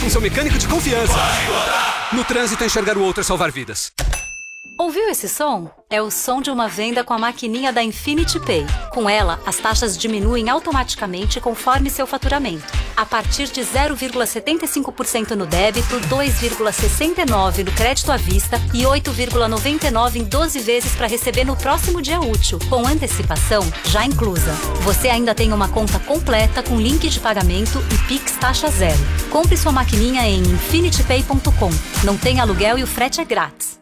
Com seu mecânico de confiança. No trânsito, enxergar o outro é salvar vidas. Ouviu esse som? É o som de uma venda com a maquininha da Infinity Pay. Com ela, as taxas diminuem automaticamente conforme seu faturamento. A partir de 0,75% no débito, 2,69% no crédito à vista e 8,99% em 12 vezes para receber no próximo dia útil, com antecipação já inclusa. Você ainda tem uma conta completa com link de pagamento e Pix taxa zero. Compre sua maquininha em infinitypay.com. Não tem aluguel e o frete é grátis.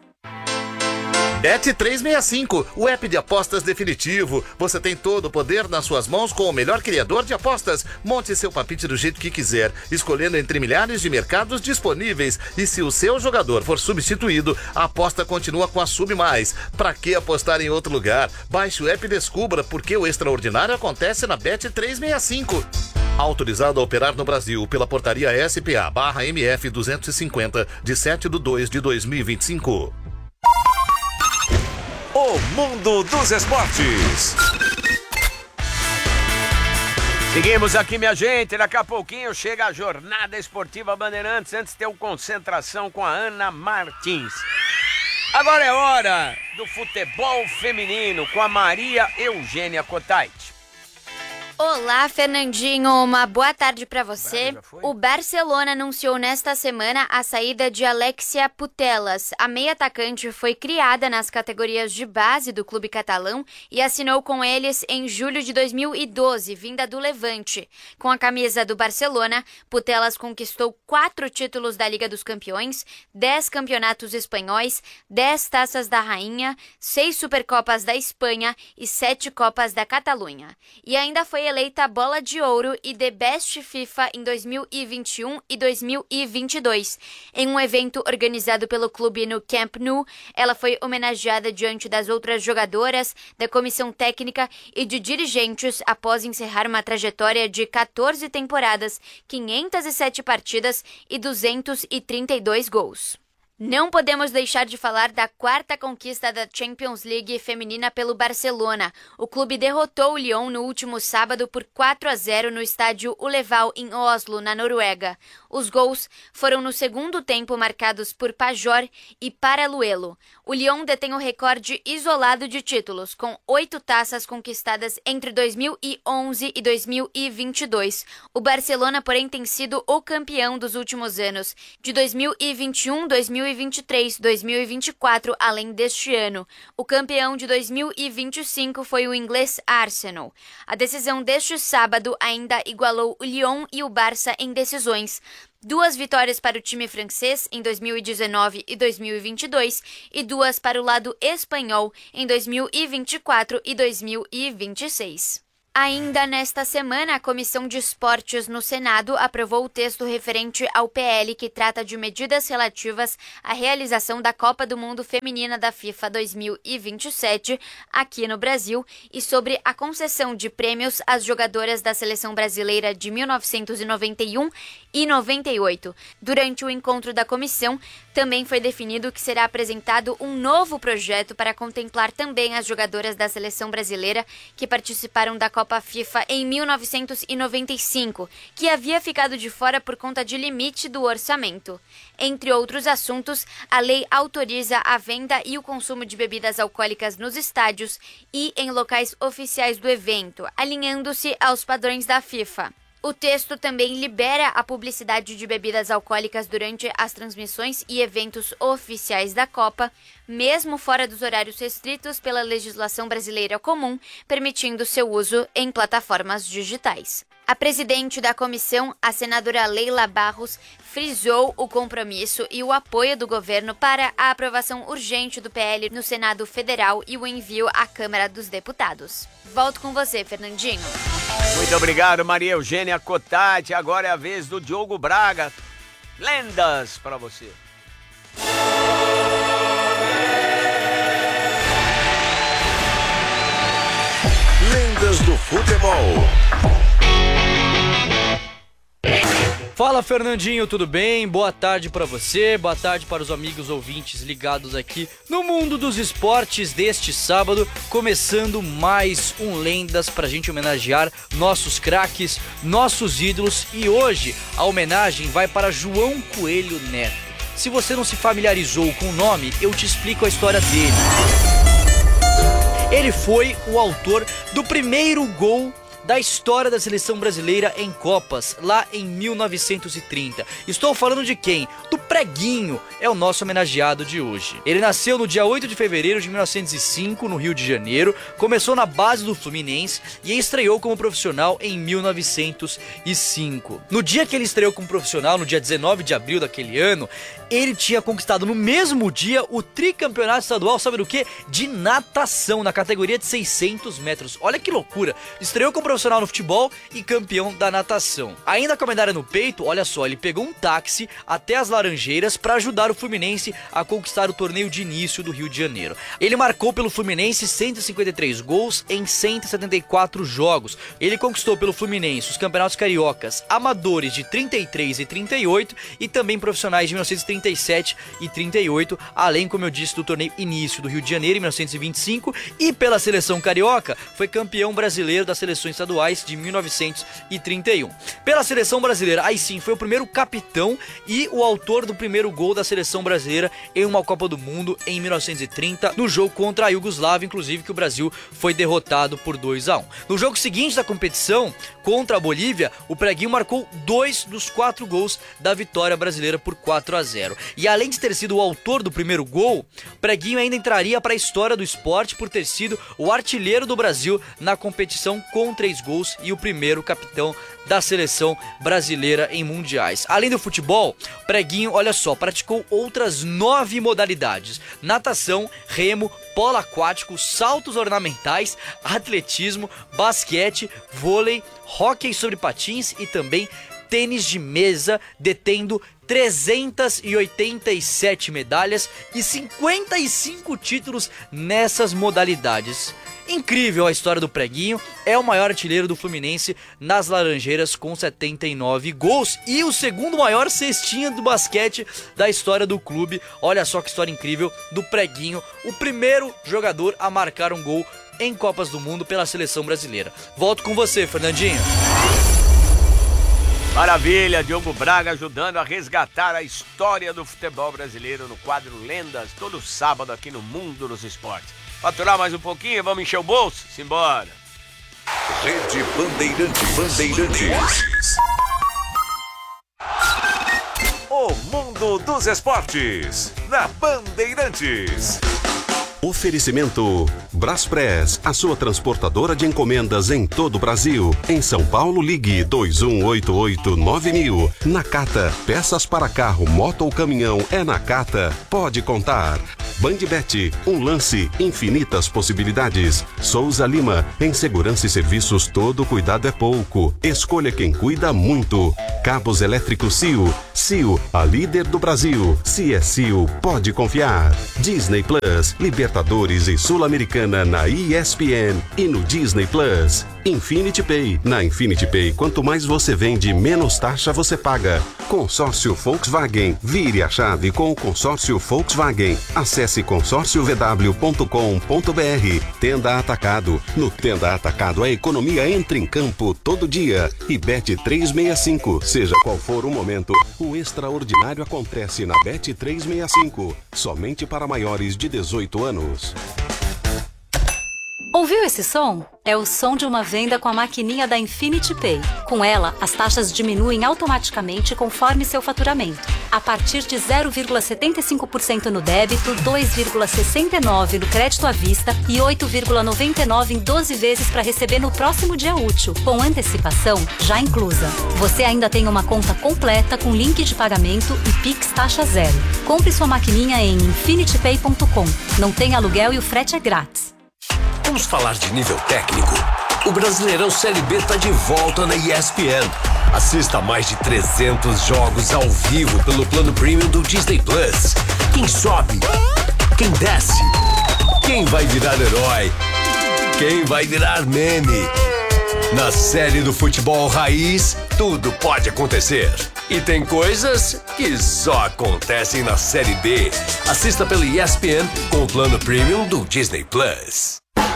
Bet365, o app de apostas definitivo. Você tem todo o poder nas suas mãos com o melhor criador de apostas. Monte seu palpite do jeito que quiser, escolhendo entre milhares de mercados disponíveis. E se o seu jogador for substituído, a aposta continua com a Sub+. Pra que apostar em outro lugar? Baixe o app e descubra porque o extraordinário acontece na Bet365. Autorizado a operar no Brasil pela portaria SPA/MF 250, de 7/2/2025. O mundo dos esportes. Seguimos aqui, minha gente. Daqui a pouquinho chega a Jornada Esportiva Bandeirantes. Antes tem o Concentração com a Ana Martins. Agora é hora do futebol feminino com a Maria Eugênia Cotait. Olá, Fernandinho, uma boa tarde para você. O Barcelona anunciou nesta semana a saída de Alexia Putellas. A meia-atacante foi criada nas categorias de base do clube catalão e assinou com eles em julho de 2012, vinda do Levante. Com a camisa do Barcelona, Putellas conquistou 4 títulos da Liga dos Campeões, 10 campeonatos espanhóis, 10 taças da Rainha, 6 Supercopas da Espanha e 7 Copas da Catalunha. E ainda foi eleita Bola de Ouro e The Best FIFA em 2021 e 2022. Em um evento organizado pelo clube no Camp Nou, ela foi homenageada diante das outras jogadoras, da comissão técnica e de dirigentes após encerrar uma trajetória de 14 temporadas, 507 partidas e 232 gols. Não podemos deixar de falar da 4ª conquista da Champions League feminina pelo Barcelona. O clube derrotou o Lyon no último sábado por 4-0 no estádio Uleval, em Oslo, na Noruega. Os gols foram no segundo tempo marcados por Pajor e Paraluelo. O Lyon detém o recorde isolado de títulos, com 8 taças conquistadas entre 2011 e 2022. O Barcelona, porém, tem sido o campeão dos últimos anos, de 2021, 2023, 2024, além deste ano. O campeão de 2025 foi o inglês Arsenal. A decisão deste sábado ainda igualou o Lyon e o Barça em decisões. 2 vitórias para o time francês em 2019 e 2022 e 2 para o lado espanhol em 2024 e 2026. Ainda nesta semana, a Comissão de Esportes no Senado aprovou o texto referente ao PL que trata de medidas relativas à realização da Copa do Mundo Feminina da FIFA 2027 aqui no Brasil e sobre a concessão de prêmios às jogadoras da seleção brasileira de 1991 e 98. Durante o encontro da comissão, também foi definido que será apresentado um novo projeto para contemplar também as jogadoras da seleção brasileira que participaram da Copa FIFA em 1995, que havia ficado de fora por conta de limite do orçamento. Entre outros assuntos, a lei autoriza a venda e o consumo de bebidas alcoólicas nos estádios e em locais oficiais do evento, alinhando-se aos padrões da FIFA. O texto também libera a publicidade de bebidas alcoólicas durante as transmissões e eventos oficiais da Copa, mesmo fora dos horários restritos pela legislação brasileira comum, permitindo seu uso em plataformas digitais. A presidente da comissão, a senadora Leila Barros, frisou o compromisso e o apoio do governo para a aprovação urgente do PL no Senado Federal e o envio à Câmara dos Deputados. Volto com você, Fernandinho. Muito obrigado, Maria Eugênia Cotait. Agora é a vez do Diogo Braga. Lendas para você. Lendas do futebol. Fala, Fernandinho, tudo bem? Boa tarde pra você, boa tarde para os amigos ouvintes ligados aqui no mundo dos esportes deste sábado, começando mais um Lendas pra gente homenagear nossos craques, nossos ídolos, e hoje a homenagem vai para João Coelho Neto. Se você não se familiarizou com o nome, eu te explico a história dele. Ele foi o autor do primeiro gol da história da seleção brasileira em Copas, lá em 1930. Estou falando de quem? Do Preguinho, é o nosso homenageado de hoje. Ele nasceu no dia 8 de fevereiro de 1905, no Rio de Janeiro, começou na base do Fluminense e estreou como profissional em 1905. No dia que ele estreou como profissional, no dia 19 de abril daquele ano, ele tinha conquistado no mesmo dia o tricampeonato estadual, sabe do que? De natação, na categoria de 600 metros. Olha que loucura! Estreou como profissional no futebol e campeão da natação. Ainda com a medalha no peito, olha só, ele pegou um táxi até as Laranjeiras para ajudar o Fluminense a conquistar o torneio de início do Rio de Janeiro. Ele marcou pelo Fluminense 153 gols em 174 jogos. Ele conquistou pelo Fluminense os campeonatos cariocas amadores de 33 e 38 e também profissionais de 1937 e 38, além, como eu disse, do torneio início do Rio de Janeiro em 1925, e pela seleção carioca foi campeão brasileiro das seleções estaduais de 1931. Pela seleção brasileira, aí sim, foi o primeiro capitão e o autor do primeiro gol da seleção brasileira em uma Copa do Mundo em 1930, no jogo contra a Iugoslávia, inclusive, que o Brasil foi derrotado por 2-1. No jogo seguinte da competição, contra a Bolívia, o Preguinho marcou 2 dos 4 gols da vitória brasileira por 4-0. E além de ter sido o autor do primeiro gol, Preguinho ainda entraria para a história do esporte por ter sido o artilheiro do Brasil na competição com 3 gols e o primeiro capitão da seleção brasileira em mundiais. Além do futebol, Preguinho, olha só, praticou outras 9 modalidades: natação, remo, polo aquático, saltos ornamentais, atletismo, basquete, vôlei, hóquei sobre patins e também tênis de mesa, detendo 387 medalhas e 55 títulos nessas modalidades. Incrível a história do Preguinho, é o maior artilheiro do Fluminense nas Laranjeiras com 79 gols e o segundo maior cestinha do basquete da história do clube. Olha só que história incrível do Preguinho, o primeiro jogador a marcar um gol em Copas do Mundo pela seleção brasileira. Volto com você, Fernandinho. Maravilha, Diogo Braga ajudando a resgatar a história do futebol brasileiro no quadro Lendas, todo sábado aqui no Mundo dos Esportes. Faturar mais um pouquinho, vamos encher o bolso? Simbora! Rede Bandeirantes. O Mundo dos Esportes, na Bandeirantes. Oferecimento Braspress, a sua transportadora de encomendas em todo o Brasil. Em São Paulo, ligue 2188-9000. Nakata, peças para carro, moto ou caminhão, é Nakata. Pode contar. Bandbet, um lance, infinitas possibilidades. Souza Lima, em segurança e serviços todo cuidado é pouco. Escolha quem cuida muito. Cabos elétricos Cio. Cio, a líder do Brasil. Se é Cio, pode confiar. Disney Plus, Libertadores e Sul-Americana na ESPN e no Disney Plus. Infinity Pay. Na Infinity Pay, quanto mais você vende, menos taxa você paga. Consórcio Volkswagen. Vire a chave com o consórcio Volkswagen. Acesse consórciovw.com.br. Tenda Atacado. No Tenda Atacado, a economia entra em campo todo dia. E Bet365. Seja qual for o momento, o extraordinário acontece na Bet365. Somente para maiores de 18 anos. Ouviu esse som? É o som de uma venda com a maquininha da Infinity Pay. Com ela, as taxas diminuem automaticamente conforme seu faturamento. A partir de 0,75% no débito, 2,69% no crédito à vista e 8,99% em 12 vezes para receber no próximo dia útil, com antecipação já inclusa. Você ainda tem uma conta completa com link de pagamento e Pix taxa zero. Compre sua maquininha em infinitypay.com. Não tem aluguel e o frete é grátis. Vamos falar de nível técnico. O Brasileirão Série B está de volta na ESPN. Assista mais de 300 jogos ao vivo pelo plano premium do Disney Plus. Quem sobe? Quem desce? Quem vai virar herói? Quem vai virar meme? Na série do futebol raiz, tudo pode acontecer. E tem coisas que só acontecem na Série B. Assista pela ESPN com o plano premium do Disney Plus.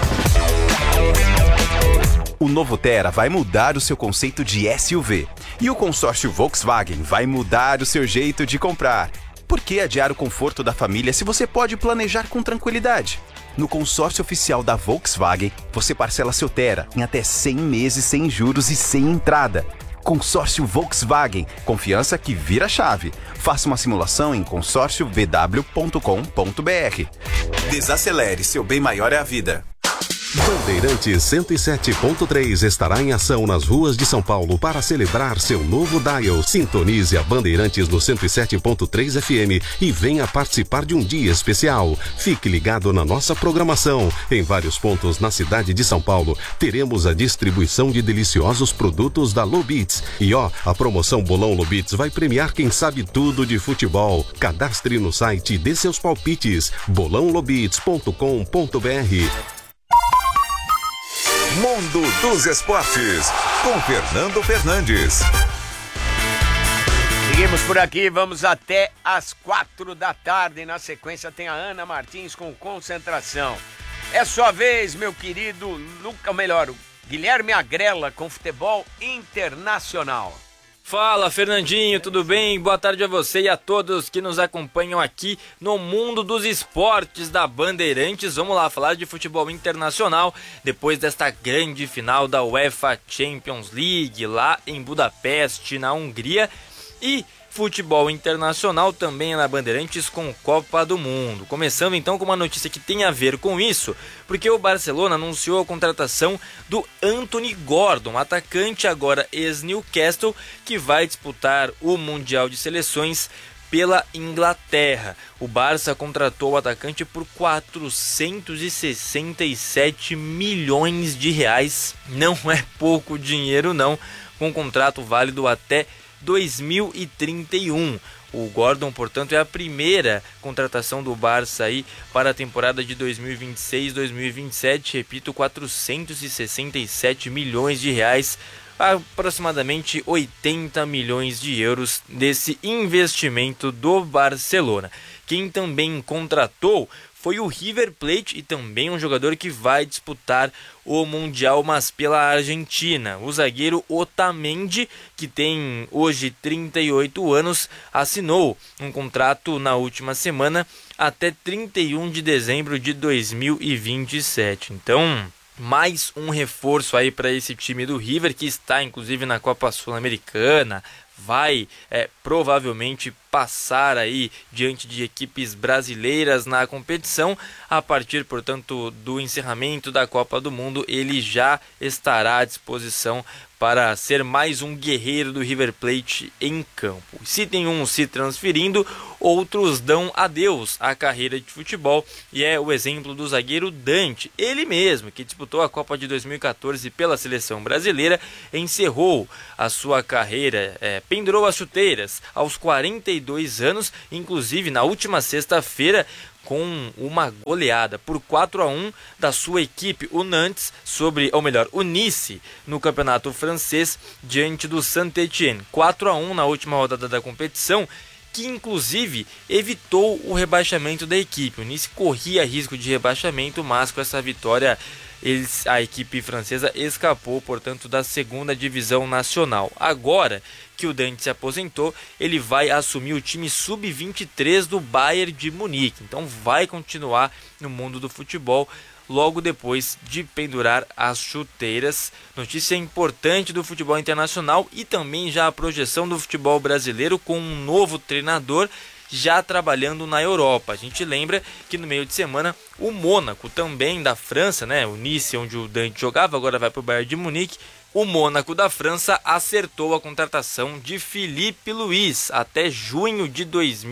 O novo Tera vai mudar o seu conceito de SUV. E o consórcio Volkswagen vai mudar o seu jeito de comprar. Por que adiar o conforto da família se você pode planejar com tranquilidade? No consórcio oficial da Volkswagen, você parcela seu Tera em até 100 meses sem juros e sem entrada. Consórcio Volkswagen, confiança que vira chave. Faça uma simulação em consórciovw.com.br. Desacelere, seu bem maior é a vida. Bandeirantes 107.3 estará em ação nas ruas de São Paulo para celebrar seu novo dial. Sintonize a Bandeirantes no 107.3 FM e venha participar de um dia especial. Fique ligado na nossa programação. Em vários pontos na cidade de São Paulo, teremos a distribuição de deliciosos produtos da Lobits. E a promoção Bolão Lobits vai premiar quem sabe tudo de futebol. Cadastre no site e dê seus palpites. bolãolobits.com.br. Mundo dos Esportes, com Fernando Fernandes. Seguimos por aqui, vamos até às 4 da tarde. Na sequência tem a Ana Martins com Concentração. É sua vez, meu querido Guilherme Agrela com Futebol Internacional. Fala, Fernandinho, tudo bem? Boa tarde a você e a todos que nos acompanham aqui no Mundo dos Esportes da Bandeirantes. Vamos lá falar de futebol internacional depois desta grande final da UEFA Champions League lá em Budapeste, na Hungria, e futebol internacional também na Bandeirantes com Copa do Mundo. Começando então com uma notícia que tem a ver com isso, porque o Barcelona anunciou a contratação do Anthony Gordon, atacante agora ex-Newcastle, que vai disputar o Mundial de Seleções pela Inglaterra. O Barça contratou o atacante por 467 milhões de reais. Não é pouco dinheiro não, com um contrato válido até 2031. O Gordon, portanto, é a primeira contratação do Barça aí para a temporada de 2026-2027. Repito, 467 milhões de reais, aproximadamente 80 milhões de euros desse investimento do Barcelona. Quem também contratou foi o River Plate, e também um jogador que vai disputar o Mundial, mas pela Argentina. O zagueiro Otamendi, que tem hoje 38 anos, assinou um contrato na última semana até 31 de dezembro de 2027. Então, mais um reforço aí para esse time do River, que está inclusive na Copa Sul-Americana. Vai provavelmente passar aí diante de equipes brasileiras na competição. A partir, portanto, do encerramento da Copa do Mundo, ele já estará à disposição para ser mais um guerreiro do River Plate em campo. Se tem um se transferindo, outros dão adeus à carreira de futebol, e é o exemplo do zagueiro Dante, ele mesmo, que disputou a Copa de 2014 pela seleção brasileira, encerrou a sua carreira, pendurou as chuteiras aos 42 anos, inclusive na última sexta-feira, com uma goleada por 4-1 da sua equipe, o Nantes, o Nice, no campeonato francês, diante do Saint-Étienne. 4-1 na última rodada da competição, que inclusive evitou o rebaixamento da equipe. O Nice corria risco de rebaixamento, mas com essa vitória a equipe francesa escapou, portanto, da segunda divisão nacional. Agora que o Dante se aposentou, ele vai assumir o time sub-23 do Bayern de Munique. Então vai continuar no mundo do futebol logo depois de pendurar as chuteiras. Notícia importante do futebol internacional e também já a projeção do futebol brasileiro com um novo treinador já trabalhando na Europa. A gente lembra que no meio de semana o Mônaco, também da França, o Nice, onde o Dante jogava, agora vai para o Bayern de Munique. O Mônaco da França acertou a contratação de Filipe Luís até junho de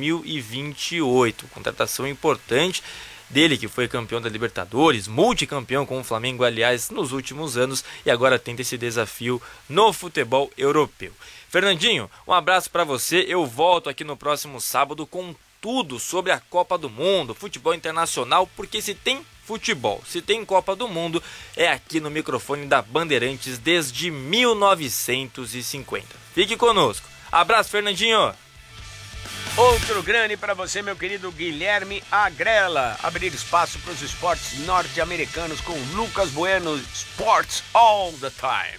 2028. Contratação importante dele, que foi campeão da Libertadores, multicampeão com o Flamengo, aliás, nos últimos anos, e agora tenta esse desafio no futebol europeu. Fernandinho, um abraço para você. Eu volto aqui no próximo sábado com tudo sobre a Copa do Mundo, futebol internacional, porque se tem futebol, se tem Copa do Mundo, é aqui no microfone da Bandeirantes desde 1950. Fique conosco. Abraço, Fernandinho. Outro grande para você, meu querido Guilherme Agrela. Abrir espaço para os esportes norte-americanos com Lucas Bueno, Sports All the Time.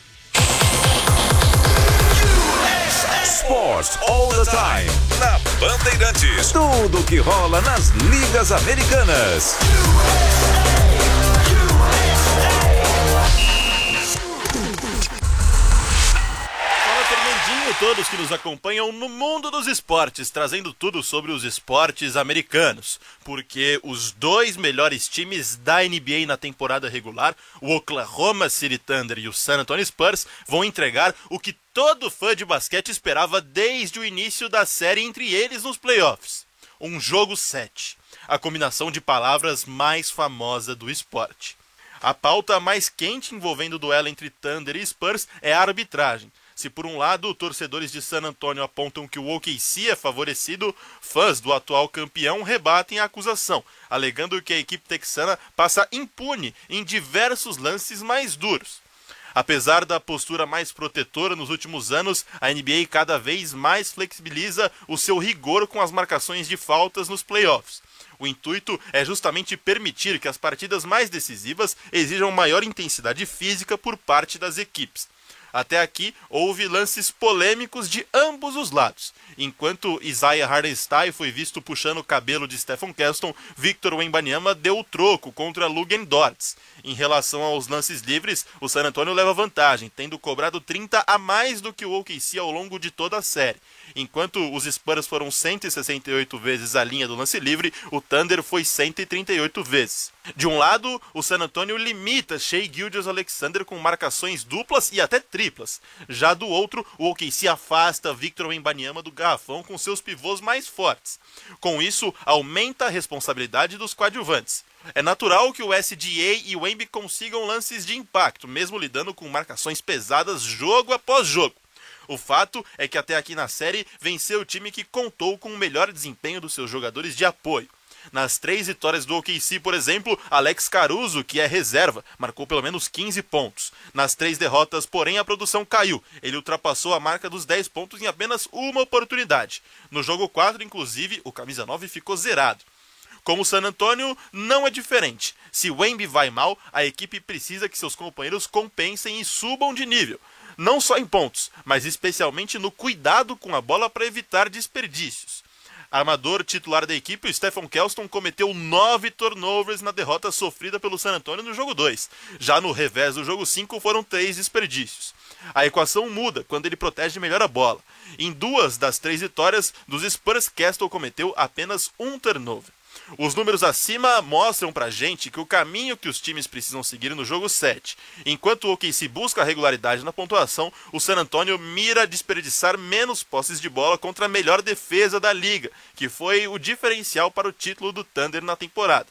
Sports All the Time. Na Bandeirantes. Tudo que rola nas ligas americanas. Fernandinho, todos que nos acompanham no mundo dos esportes, trazendo tudo sobre os esportes americanos, porque os dois melhores times da NBA na temporada regular, o Oklahoma City Thunder e o San Antonio Spurs, vão entregar o que todo fã de basquete esperava desde o início da série entre eles nos playoffs. Um jogo 7, a combinação de palavras mais famosa do esporte. A pauta mais quente envolvendo o duelo entre Thunder e Spurs é a arbitragem. Se por um lado, torcedores de San Antonio apontam que o OKC é favorecido, fãs do atual campeão rebatem a acusação, alegando que a equipe texana passa impune em diversos lances mais duros. Apesar da postura mais protetora nos últimos anos, a NBA cada vez mais flexibiliza o seu rigor com as marcações de faltas nos playoffs. O intuito é justamente permitir que as partidas mais decisivas exijam maior intensidade física por parte das equipes. Até aqui, houve lances polêmicos de ambos os lados. Enquanto Isaiah Hartenstein foi visto puxando o cabelo de Stephen Keston, Victor Wembanyama deu o troco contra Luguentz Dort. Em relação aos lances livres, o San Antonio leva vantagem, tendo cobrado 30 a mais do que o OKC ao longo de toda a série. Enquanto os Spurs foram 168 vezes a linha do lance livre, o Thunder foi 138 vezes. De um lado, o San Antonio limita Shai Gilgeous-Alexander com marcações duplas e até triplas. Já do outro, o OKC afasta Victor Wembanyama do garrafão com seus pivôs mais fortes. Com isso, aumenta a responsabilidade dos coadjuvantes. É natural que o SGA e o Wemby consigam lances de impacto, mesmo lidando com marcações pesadas jogo após jogo. O fato é que até aqui na série venceu o time que contou com o melhor desempenho dos seus jogadores de apoio. Nas 3 vitórias do OKC, por exemplo, Alex Caruso, que é reserva, marcou pelo menos 15 pontos. Nas 3 derrotas, porém, a produção caiu. Ele ultrapassou a marca dos 10 pontos em apenas uma oportunidade. No jogo 4, inclusive, o camisa 9 ficou zerado. Como o San Antonio, não é diferente. Se o Wemby vai mal, a equipe precisa que seus companheiros compensem e subam de nível. Não só em pontos, mas especialmente no cuidado com a bola para evitar desperdícios. Armador titular da equipe, o Stephen Keston cometeu 9 turnovers na derrota sofrida pelo San Antonio no jogo 2. Já no revés do jogo 5 foram 3 desperdícios. A equação muda quando ele protege melhor a bola. Em 2 das 3 vitórias dos Spurs, Keston cometeu apenas 1 turnover. Os números acima mostram pra gente que o caminho que os times precisam seguir no jogo 7. Enquanto o OKC busca a regularidade na pontuação, o San Antonio mira desperdiçar menos posses de bola contra a melhor defesa da liga, que foi o diferencial para o título do Thunder na temporada.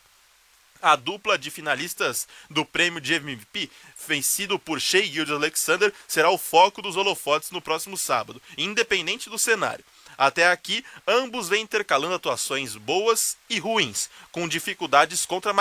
A dupla de finalistas do prêmio de MVP, vencido por Shai Gilgeous-Alexander, será o foco dos holofotes no próximo sábado, independente do cenário. Até aqui, ambos vêm intercalando atuações boas e ruins, com dificuldades contra